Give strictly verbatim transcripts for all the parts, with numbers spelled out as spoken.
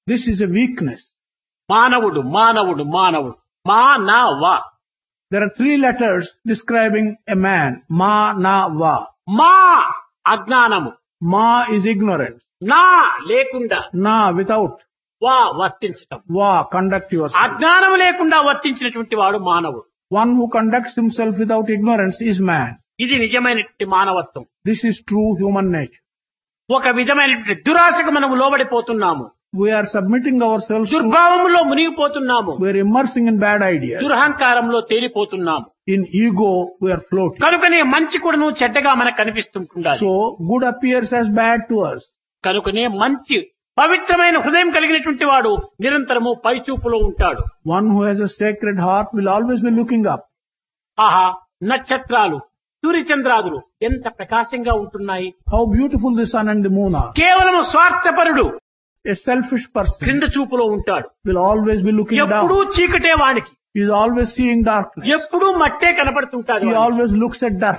This is a weakness. మానవుడు మానవుడు మానవుడు మానవ. There are three letters describing a man. Ma, na, va. మా అజ్ఞానము, Ma is ignorance. నా లేకుండా, Na, without. వా వర్తించటం. Va, conduct yourself. అజ్ఞానము లేకుండా వర్తించినటువంటి వాడు మానవుడు. One who conducts himself without ignorance is man. ఇది నిజమైనటువంటి మానవత్వం. This is true human nature. ఒక విధమైనటువంటి దురాశకు మనం లోబడిపోతున్నాము. We are submitting ourselves to, దుర్భావములో మునిగిపోతున్నాము. we are immersing in bad ideas. దురహంకారంలో తేలిపోతున్నాము. In ego, we are floating. కనుకనే మంచి కూడాను చెడ్డగా మనకు కనిపిస్తుంటుండాలి. So, good appears as bad to us. కనుకనే మంచి పవిత్రమైన హృదయం కలిగినటువంటి వాడు నిరంతరము పైచూపులో ఉంటాడు. One who has a sacred heart will always be looking up. ఆహా, నక్షత్రాలు సూర్యచంద్రాదులు ఎంత ప్రకాశంగా ఉంటున్నాయి. How beautiful the sun and the moon are. కేవలం స్వార్థపరుడు A selfish person క్రింద చూపులో ఉంటాడు. will always be looking ఎప్పుడూ down. చీకటే వానికి, He is always seeing darkness. ఎప్పుడూ మట్టే కనపడుతుంటాడు. He వానికి. always looks at dirt.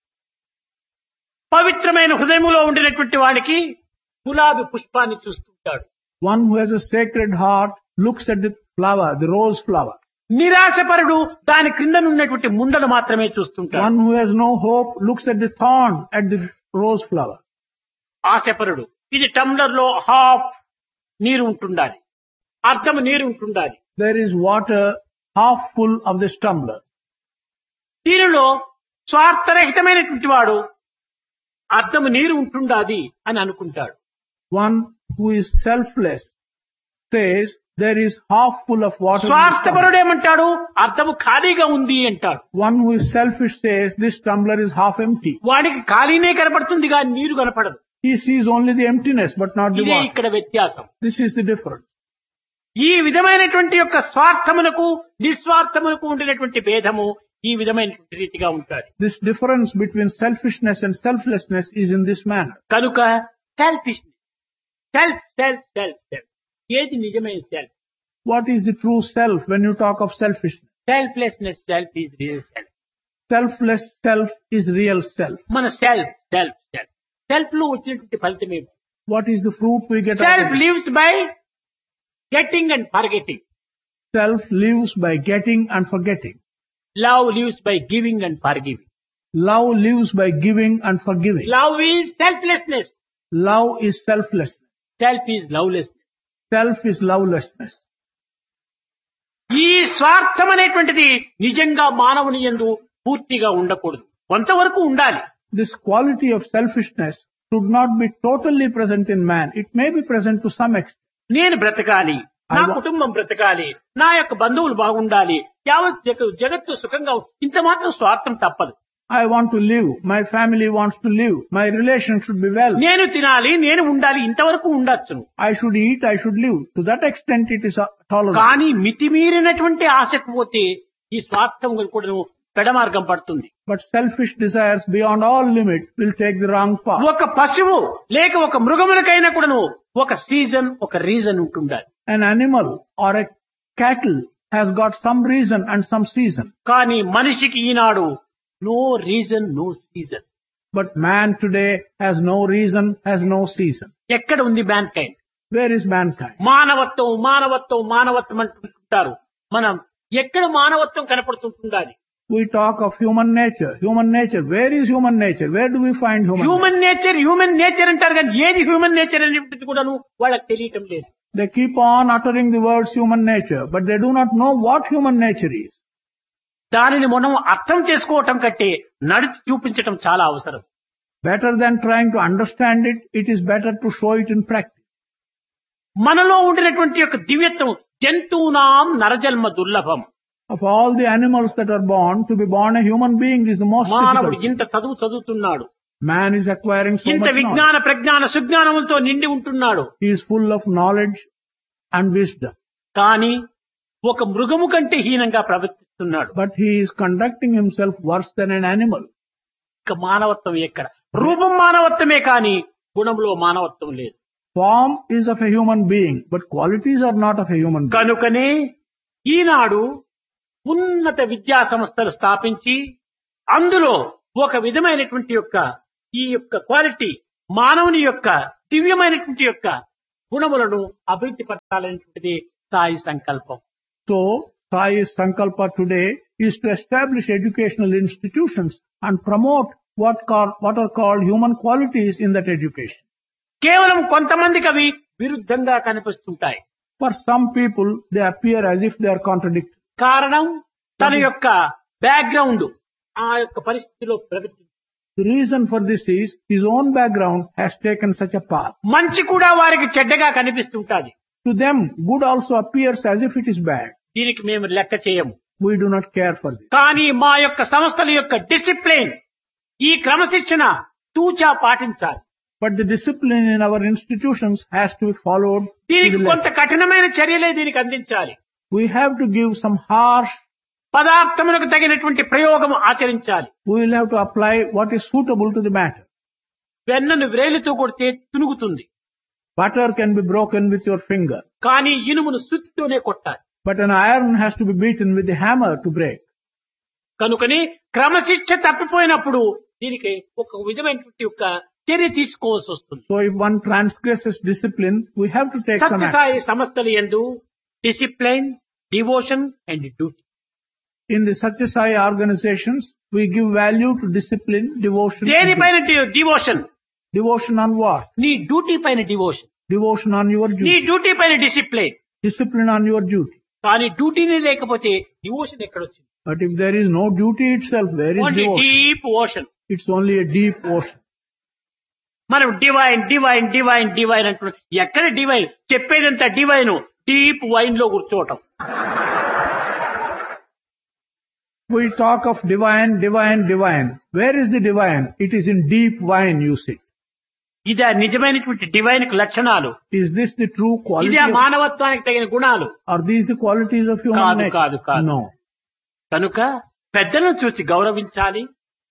పవిత్రమైన హృదయములో ఉండినటువంటి వానికి గులాబీ పుష్పాన్ని చూస్తుంటాడు. One who has a sacred heart looks at the flower, the rose flower. నిరాశపరుడు దాని క్రింద ఉన్నటువంటి ముండను మాత్రమే చూస్తుంటాడు. One who has no hope looks at the thorn at the rose flower. ఆశపరుడు ఇది టంబ్లర్ లో హాఫ్ నీరు ఉంటుండాలి, అర్థం నీరు ఉంటుండాలి. There is water half full of this tumbler. దీనిలో స్వార్థరహితమైనటువంటి వాడు అర్థం నీరు ఉంటుండాది అని అనుకుంటాడు. One who is selfless says there is half full of water. in this tumbler. స్వార్థపరుడు ఏమంటాడు, అర్థము ఖాళీగా ఉంది అంటాడు. One who is selfish says this tumbler is half empty. వాడికి ఖాళీనే కనపడుతుంది కానీ నీరు కనపడదు. He sees only the emptiness but not the ఇదే water. ఇక్కడ వ్యత్యాసం. This is the difference. ఈ విధమైనటువంటి యొక్క స్వార్థమునకు నిస్వార్థమునకు ఉండినటువంటి భేదము ఈ విధమైనటువంటి రీతిగా ఉంటుంది. This difference between selfishness and selflessness is in this manner. కనుక selfishness, self self self self ఏది నిజమైన self? What is the true self when you talk of selfishness? Selflessness self is real self. Selfless self is real self. మన self self self self లో వచ్చినటువంటి ఫలితం ఏమి? What is the fruit we get out self of it? Lives by getting and forgetting. Self lives by getting and forgetting. Love lives by giving and forgiving. Love lives by giving and forgiving. Love is selflessness, Love is selflessness. Self is lovelessness. Self is lovelessness. ఈ స్వార్థం అనేటువంటిది నిజంగా మానవుని యందు పూర్తిగా ఉండకూడదు, కొంతవరకు ఉండాలి. This quality of selfishness should not be totally present in man. It may be present to some extent. నేను బ్రతకాలి, నా I wa- కుటుంబం బ్రతకాలి, నా యొక్క బంధువులు బాగుండాలి, యావత్ జగ- జగత్తు సుఖంగా ఉం- ఇంత మాత్రం స్వార్థం తప్పదు. I want to live. My family wants to live. My relation should be well. నేను తినాలి, నేను ఉండాలి, ఇంతవరకు ఉండొచ్చును. I should eat. I should live. To that extent it is uh, tolerable. కానీ మితిమీరినటువంటి ఆశకు పోతే ఈ స్వార్థం కూడా పెడమార్గం పడుతుంది. But selfish desires beyond all limit will take the wrong path. ఒక పశువు లేక ఒక మృగములకైనా కూడాను ఒక సీజన్, ఒక రీజన్ ఉంటుండాలి. An animal or a cattle has got some reason and some season. కానీ మనిషికి ఈనాడు no reason, no season. But man today has no reason, has no season. ఎక్కడ ఉంది man kind? Where is mankind? మానవత్వం మానవత్వం మానవత్వం అంటుంటారు. మనం ఎక్కడ మానవత్వం కనపడుతుంటుండాలి? We talk of human nature. Human nature. Where is human nature? Where do we find human nature? Human nature human nature అంటారు కానీ ఏది హ్యూమన్ నేచర్ అనేటువంటిది కూడాను వాళ్ళకి తెలియటం లేదు. They keep on uttering the words human nature, but they do not know what human nature is. దానిని మనం అర్థం చేసుకోవటం కంటే నడిచి చూపించటం చాలా అవసరం. Better than trying to understand it, it is better to show it in practice. మనలో ఉండినటువంటి యొక్క దివ్యత్వం జంతువునాం నరజన్మ దుర్లభం. Of all the animals that are born, to be born a human being is the most మానవుడు difficult. ఇంత చదువు చదువుతున్నాడు, Man is acquiring so ఇంత much knowledge. విజ్ఞాన ప్రజ్ఞాన సుజ్ఞానములతో నిండి ఉంటున్నాడు. He is full of knowledge and wisdom. కానీ ఒక మృగము కంటే హీనంగా ప్రవర్తిస్తున్నాడు. But he is conducting himself worse than an animal. ఇక మానవత్వం ఎక్కడ? రూపం మానవత్వమే కానీ గుణంలో మానవత్వం లేదు. Form is of a human being, but qualities are not of a human being. కనుకనే ఈనాడు ఉన్నత విద్యా సంస్థలు స్థాపించి అందులో ఒక విధమైనటువంటి యొక్క ఈ యొక్క క్వాలిటీ మానవుని యొక్క దివ్యమైనటువంటి యొక్క గుణములను అభివృద్ధి పరచాలనేటువంటిది సాయి సంకల్పం. So, Sai's Sankalpa today is to establish educational institutions and promote what, call, what are called human qualities in that education. కేవలం కొంతమందికి అవి విరుద్ధంగా కనిపిస్తుంటాయి. For some people, they appear as if they are contradictory. కారణం తన యొక్క background ఆ యొక్క పరిస్థితిలో ప్రగతి. The reason for this is his own background has taken such a path. మంచి కూడా వారికి చెడ్డగా కనిపిస్తుంటాది. To them, good also appears as if it is bad. దీనికి మేము లెక్క చేయము. We do not care for this. కానీ మా యొక్క సంస్థల యొక్క డిసిప్లిన్, ఈ క్రమశిక్షణ తూచా పాటించాలి. But the discipline in our institutions has to be followed. దీనికి కొంత కఠినమైన చర్యలే దీనికి అందించాలి. We have to give some harsh. పదార్థములకు తగినటువంటి ప్రయోగం ఆచరించాలి. We will have to apply what is suitable to the matter. వెన్నను వ్రేలితో కొడితే తునుగుతుంది. Butter can be broken with your finger. కానీ ఇనుమును సుత్తితోనే కొట్టాలి. But an iron has to be beaten with the hammer to break. కనుకని క్రమశిక్ష తప్పిపోయినప్పుడు దీనికి ఒక విధమైనటువంటి ఒక చర్య తీసుకోవాల్సి వస్తుంది. So if one transgresses discipline, we have to take some action. Sathya Sai సంస్థలు యందు discipline, devotion and duty. In the Satya Sai organizations, we give value to discipline, devotion. దేనిపైన డివోషన్? Devotion on what? నీ డ్యూటీ పైన devotion. Devotion on your నీ duty. Duty పైన discipline. Discipline on your duty. కానీ డ్యూటీనే లేకపోతే devotion ఎక్కడొచ్చింది? But if there is no duty itself, where is only devotion? Deep ocean. It's only a deep ocean. మనం divine divine divine divine అంటున్నాం. ఎక్కడ divine? చెప్పేదంతా divine deep wine లో కూర్చోవటం. We talk of divine, divine, divine. Where is the divine? It is in deep wine you sit. ఇదే నిజమైనటువంటి divine లక్షణాలు. Is this the true quality? ఇదే of- మానవత్వానికి తగిన గుణాలు. Are these the qualities of human కాదు nature? కాదు కాదు. No. కనుక పెద్దలను చూసి గౌరవించాలి.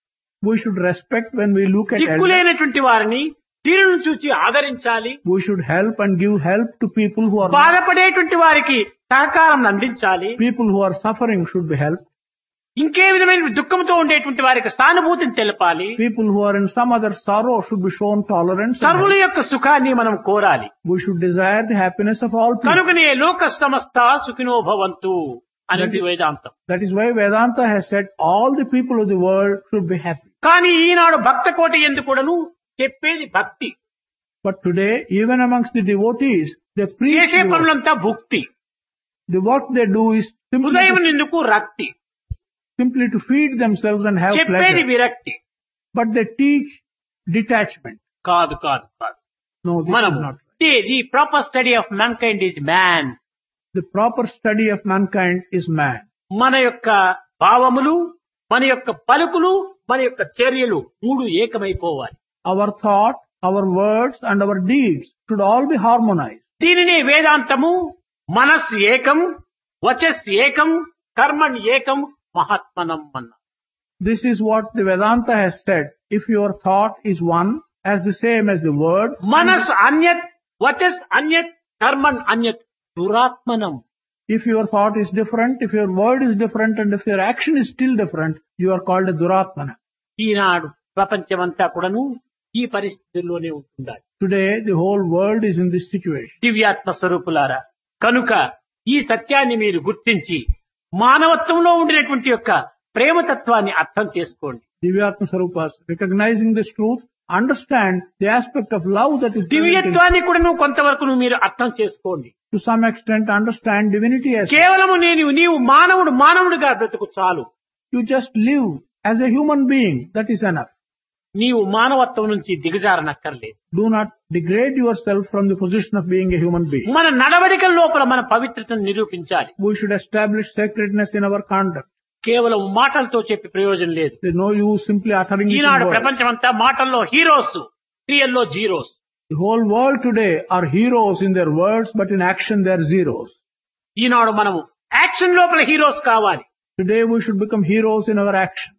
We should respect when we look at elders. దిక్కులేనటువంటి వారిని దీనిని చూసి ఆదరించాలి. We should help and give help to people who are బాధపడేటువంటి వారికి సహకారం అందించాలి. people who are suffering should be helped. ఇంకే విధమైన దుఃఖంతో ఉండేటువంటి వారికి సానుభూతిని తెలపాలి. People who are in some other sorrow should be shown tolerance. and సర్వుల help. యొక్క సుఖాన్ని మనం కోరాలి. We should desire the happiness of all people. కనుకనే లోక సమస్త సుఖినో భవంతు అనేది వేదాంతం. That is why Vedanta has said all the people of the world should be happy. కానీ ఈనాడు భక్త కోటి ఎందుకు కూడాను చెప్పేది భక్తి, But today, even amongst the devotees, they preach చేసే devotion. పనులంతా భుక్తి, The work they do is simply హృదయం to, ఎందుకు రక్తి, simply to feed themselves and have చెప్పేది pleasure. విరక్తి. But they teach detachment. కాదు కాదు కాదు. No, this మనం is not right. The proper study of man kind is man. The proper study of mankind is man. మన యొక్క భావములు, మన యొక్క పలుకులు, మన యొక్క చర్యలు మూడు ఏకమైపోవాలి. Our thought, our words and our deeds should all be harmonized. దీనినే వేదాంతము మనస్ ఏకం, వచస్ ఏకం, కర్మణ్ ఏకం, మహాత్మనం అన్న. This is what the Vedanta has said. If your thought is one, as the same as the word, మనస్ అన్యత్, వచస్ అన్యత్, కర్మణ్ అన్యత్, దురాత్మనం. if your thought is different, if your word is different, and if your action is still different, you are called a duratmana. ఈనాడు ప్రపంచమంతా కూడాను ఈ పరిస్థితుల్లోనే ఉంటుండాలి. Today, the whole world is in this situation. దివ్యాత్మ స్వరూపులారా, కనుక ఈ సత్యాన్ని మీరు గుర్తించి మానవత్వంలో ఉండినటువంటి యొక్క ప్రేమతత్వాన్ని అర్థం చేసుకోండి. Divyatma Sarupas, recognizing this truth, understand the aspect of love that is present in- దివ్యత్వాన్ని కూడా నువ్వు కొంతవరకు నువ్వు మీరు అర్థం చేసుకోండి. to some extent understand divinity as కేవలము నేను నీవు మానవుడు మానవుడిగా బ్రతుకు చాలు. you just live as a human being. That is enough. నీవు మానవత్వం నుంచి దిగజారనక్కర్లేదు. Do not degrade yourself from the position of being a human being. మన నడవడికల లోపల మన పవిత్రతను నిరూపించాలి. We should establish sacredness in our conduct. కేవలం మాటలతో చెప్పి ప్రయోజనం లేదు. There is no use simply uttering it in Eenadu words. ప్రపంచమంతా మాటల్లో హీరోస్, క్రియల్లో zeros. The whole world today are heroes in their words, but in action they are zeros. ఈనాడు మనము action లోపల హీరోస్ కావాలి. Today we should become heroes in our action.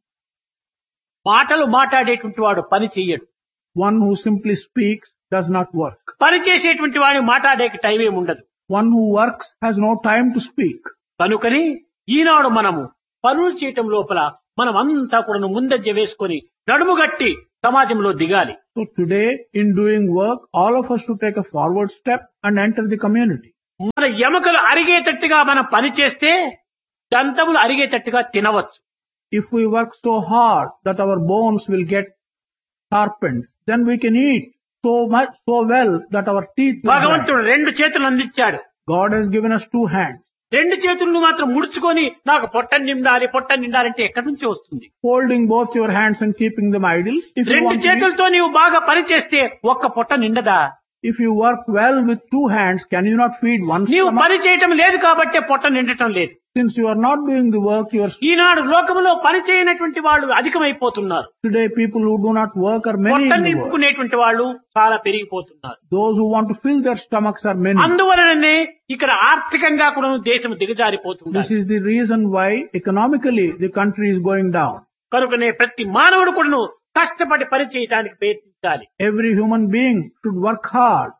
మాటలు మాట్లాడేటువంటి వాడు పని చెయ్యడు. One who simply speaks does not work. పని చేసేటువంటి వాడు మాట్లాడే టైం ఏమి ఉండదు. One who works has no time to speak. కనుకని ఈనాడు మనము పనులు చేయటం లోపల మనం అంతా కూడా ముందంజ వేసుకొని నడుము గట్టి సమాజంలో దిగాలి. So today, in doing work, all of us should take a forward step and enter the community. మన ఎముకలు అరిగేటట్టుగా మనం పని చేస్తే దంతములు అరిగేటట్టుగా తినవచ్చు. If we work so hard that our bones will get sharpened, then we can eat so much, so well that our teeth will grind. భగవంతుడు రెండు చేతులు అందించాడు. God has given us two hands. రెండు చేతులను మాత్రం ముడుచుకొని నాకు పొట్ట నిండాలి పొట్ట నిండాలంటే ఎక్కడి నుంచి వస్తుంది? Holding both your hands and keeping them idle. If you రెండు want to eat, చేతులతో నీవు బాగా పని చేస్తే ఒక్క పొట్ట నిండదా? if you work well with two hands, can you not feed one నీవు stomach? పని చేయటం లేదు కాబట్టే పొట్ట నిండటం లేదు. Since you are not doing the work, you are ఈనాడు లోకములో పని చేయనటువంటి వాళ్ళు అధికమైపోతున్నారు. today people who do not work are many పొట్ట in the world. నింపుకునేటువంటి వాళ్ళు చాలా పెరిగిపోతున్నారు. Those who want to fill their stomachs are many. అందువలననే ఇక్కడ ఆర్థికంగా కూడా దేశం దిగజారిపోతుంది. This is the reason why economically the country is going down. కనుకనే ప్రతి మానవుడు కూడాను కష్టపడి పని చేయడానికి ప్రయత్నించాలి. Every human being should work hard.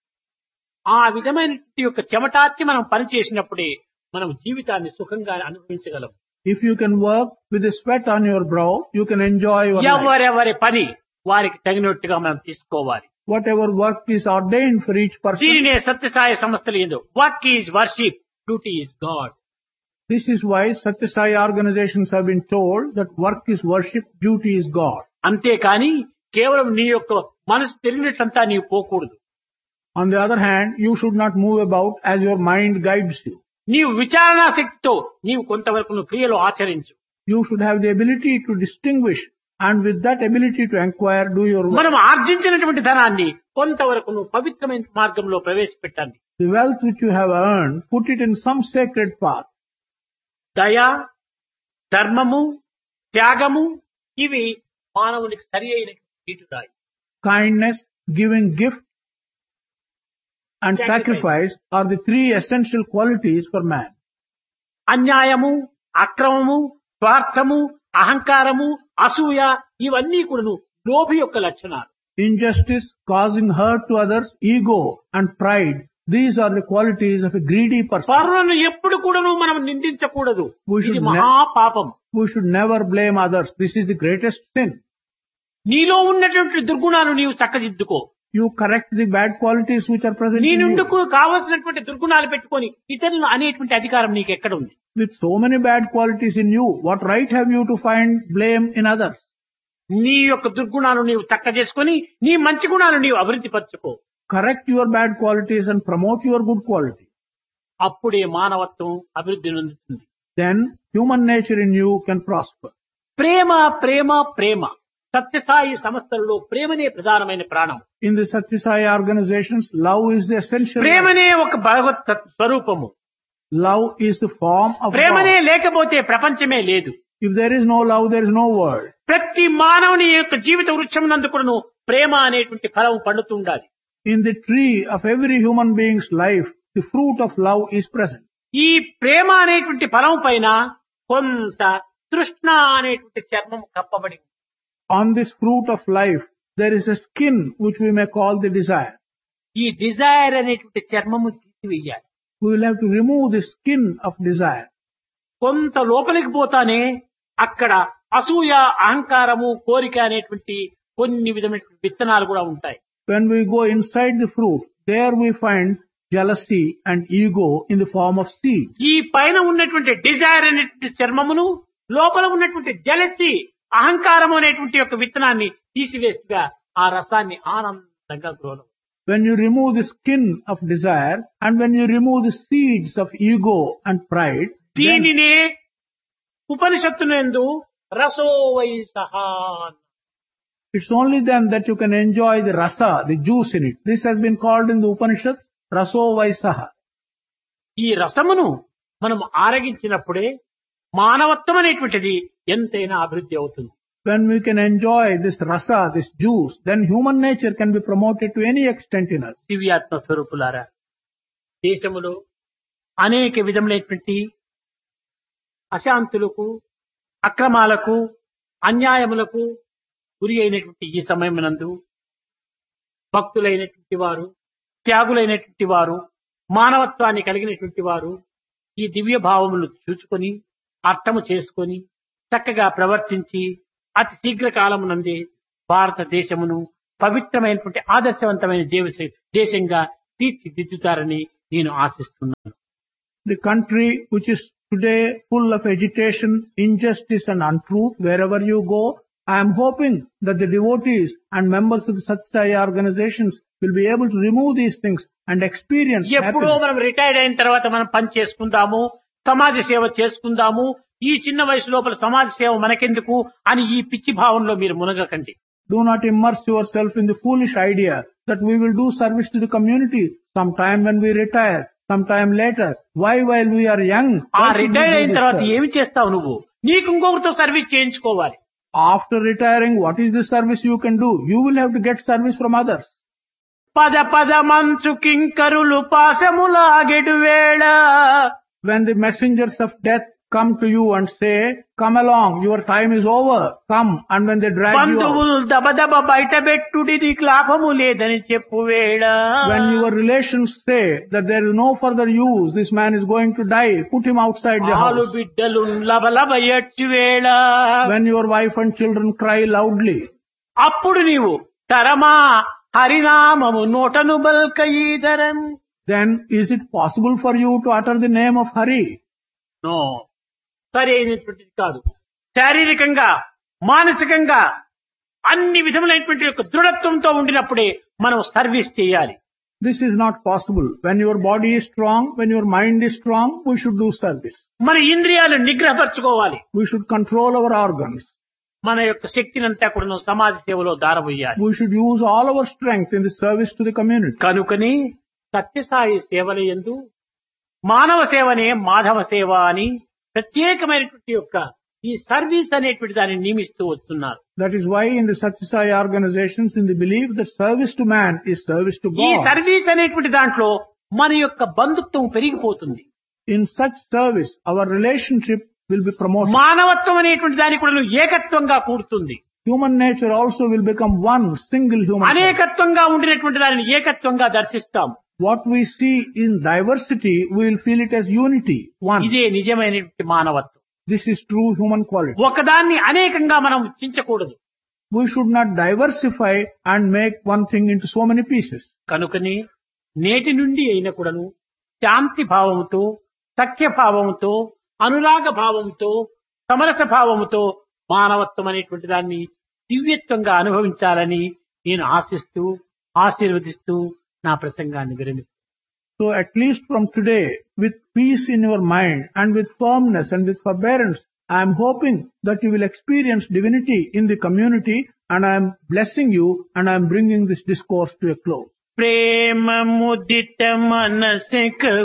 ఆ విధమైన యొక్క చెమటార్చి మనం పని చేసినప్పుడే మనం జీవితాన్ని సుఖంగా అనుభవించగలం. If you can work with the sweat on your brow, you can enjoy your life. ఎవరెవరి పని వారికి తగినట్టుగా మనం తీసుకోవాలి. Whatever work is ordained for each person. దీనినే సత్యసాయి సంస్థలు ఏందో work is worship, duty is God. This is why Satya Sai organizations have been told that work is worship, duty is God. అంతేకాని కేవలం నీ యొక్క మనసు తెలియనట్లంతా నీవు పోకూడదు. On the other hand, you should not move about as your mind guides you. నీవు విచారణా శక్తితో నీవు కొంతవరకు నువ్వు క్రియలు ఆచరించు. You should have the ability to distinguish, and with that ability to inquire, do your work. మనం ఆర్జించినటువంటి ధనాన్ని కొంతవరకు నువ్వు పవిత్రమైన మార్గంలో ప్రవేశపెట్టండి. The wealth which you have earned, put it in some sacred path. దయ, ధర్మము, త్యాగము ఇవి మానవునికి సరి అయిన గీటురాయి. Kindness, giving gift, and sacrifice are the three essential qualities for man. అన్యాయము, అక్రమము, స్వార్థము, అహంకారము, అసూయ ఇవన్నీ కూడాను లోభి యొక్క లక్షణాలు. Injustice, causing hurt to others, ego, and pride. These are the qualities of a greedy person. పరులను ఎప్పుడు కూడాను మనం నిందించకూడదు. We should ఇది ne- మహాపాపం. We should never blame others. This is the greatest sin. నీలో ఉన్నటువంటి దుర్గుణాలు నీవు చక్కదిద్దుకో. You correct the bad qualities which are present నీ in you. నుండుకు కావలసినటువంటి దుర్గుణాలు పెట్టుకొని ఇతరులను అనేటువంటి అధికారం నీకు ఎక్కడ ఉంది? With so many bad qualities in you, what right have you to find blame in others? నీ యొక్క దుర్గుణాలు నీవు చక్క చేసుకొని నీ మంచి గుణాలు నీవు అభివృద్ధి పరచుకో. Correct your bad qualities and promote your good quality. అప్పుడే మానవత్వం అభివృద్ధి చెందుతుంది. Then human nature in you can prosper. ప్రేమ ప్రేమ ప్రేమ సత్యసాయి సంస్థలలో ప్రేమనే ప్రధానమైన ప్రాణం. In the Satya Sai organizations, love is the essential. ప్రేమనే ఒక భగవత్ తత్ స్వరూపము. Love is the form of ప్రేమనే God. లేకపోతే ప్రపంచమే లేదు. If there is no love, there is no world. ప్రతి మానవుని యొక్క జీవిత వృక్షం నందుకును ప్రేమ అనేటువంటి ఫలం పండుతూ ఉండాలి. In the tree of every human being's life, the fruit of love is present. ఈ ప్రేమ అనేటువంటి ఫలం పైన కొంత తృష్ణ అనేటువంటి చర్మం కప్పబడి ఉంది. On this fruit of life, there is a skin which we may call the desire. ఈ డిజైర్ అనేటువంటి చర్మము తీసివేయాలి. We will have to remove the skin of desire. కొంత లోపలికి పోతానే అక్కడ అసూయ, అహంకారము, కోరిక అనేటువంటి కొన్ని విధమైన విత్తనాలు కూడా ఉంటాయి. When we go inside the fruit, there we find jealousy and ego in the form of seed. ఈ పైన ఉన్నటువంటి డిజైర్ అనేటువంటి చర్మమును లోపల ఉన్నటువంటి జలసి అహంకారం అనేటువంటి యొక్క విత్తనాన్ని తీసివేస్తగా ఆ రసాన్ని ఆనందంగా గ్రోలం. When you remove the skin of desire and when you remove the seeds of ego and pride, then దీనినే ఉపనిషత్తునందు రసో వై సహా. it's only then that you can enjoy the rasa, the juice in it. This has been called in the Upanishads, raso vaisaha. ఈ రసమును మనం ఆరగించినప్పుడే మానవత్వం అనేటువంటిది ఎంతైనా అభివృద్ధి అవుతుంది. When we can enjoy this rasa, this juice, then human nature can be promoted to any extent in us. దివ్యాత్మ స్వరూపులారా, దేశములో అనేక విధములైనటువంటి అశాంతులకు, అక్రమాలకు, అన్యాయములకు గురి అయినటువంటి ఈ సమయమునందు భక్తులైనటువంటి వారు, త్యాగులైనటువంటి వారు, మానవత్వాన్ని కలిగినటువంటి వారు ఈ దివ్య భావములు చూసుకొని అర్థము చేసుకొని చక్కగా ప్రవర్తించి అతి శీఘ్ర కాలమునందే భారతదేశమును పవిత్రమైనటువంటి ఆదర్శవంతమైన దేవ- దేశంగా తీర్చిదిద్దుతారని నేను ఆశిస్తున్నాను. The country which is today full of agitation, injustice and untruth, wherever you go, I am hoping that the devotees and members of the Satsai organizations will be able to remove these things and experience ఎప్పుడో happiness. మనం retired అయిన తర్వాత మనం పని చేసుకుందాము, సమాజ సేవ చేసుకుందాము, ఈ చిన్న వయసు లోపల సమాజ సేవ మనకెందుకు అని ఈ పిచ్చి భావంలో మీరు మునగకండి. Do not immerse yourself in the foolish idea that we will do service to the community sometime when we retire, sometime later. Why while we are young? ఆ why should we retire do అయిన this తర్వాత service? ఏమి చేస్తావు నువ్వు? నీకు ఇంకొకరితో service చేయించుకోవాలి. After retiring, what is the service you can do? You will have to get service from others. పద పద మంచు కింకరులు పాశములాగెడు వేళ When the messengers of death come to you and say, come along, your time is over, come, and when they drag you out, బంధువులు దబదబ బయట పెట్టుడి నీకు లాభము లేదని చెప్పు వేళ when your relations say that there is no further use, this man is going to die, put him outside the ఆలు house. బిడ్డలు లబలబ ఎట్టు వేళ When your wife and children cry loudly, అప్పుడు నీవు తరమా హరినామము నోటను బల్క ఈధరం. then is it possible for you to utter the name of Hari? No, సరైనటువంటిది కాదు. శారీరకంగా మానసికంగా అన్ని విధములైనటువంటి యొక్క దృఢత్వంతో ఉండినప్పుడే మనం సర్వీస్ చేయాలి. This is not possible. When your body is strong, when your mind is strong, we should do service. మన ఇంద్రియాలు నిగ్రహపరచుకోవాలి. We should control our organs. మన యొక్క శక్తినంతా కూడా సమాజ సేవలో దారబోయాలి. We should use all our strength in the service to the community. కనుకని సత్యసాయి సేవల యందు మానవ సేవనే మాధవ సేవ అని ప్రత్యేకమైనటువంటి యొక్క ఈ సర్వీస్ అనేటువంటి దాన్ని నియమిస్తూ వస్తున్నారు. That is why in the Satsai organizations, in the belief that service to man is service to ఈ God, సర్వీస్ అనేటువంటి దాంట్లో మన యొక్క బంధుత్వం పెరిగిపోతుంది. in such service, our relationship will be promoted. మానవత్వం అనేటువంటి దాని కూడా ఏకత్వంగా కూడుతుంది. Human nature also will become one single human. అనేకత్వంగా ఉండినటువంటి దానిని ఏకత్వంగా దర్శిస్తాం. What we see in diversity, we will feel it as unity, one. ఇదే నిజమైనటువంటి మానవత్వం. This is true human quality. ఒకదాన్ని అనేకంగా మనం చించకూడదు. We should not diversify and make one thing into so many pieces. కనుకని నేటి నుండి అయిన కూడాను శాంతి భావముతో, సఖ్య భావముతో, అనురాగ భావముతో, సమరస భావముతో మానవత్వం అనేటువంటి దాన్ని దివ్యత్వంగా అనుభవించాలని నేను ఆశిస్తూ ఆశీర్వదిస్తూ నా ప్రసంగాన్ని విరమిస్తాను. So at least from today, with peace in your mind and with firmness and with forbearance, I am hoping that you will experience divinity in the community, and I am blessing you and I am bringing this discourse to a close. Prema ముదిత మనసిక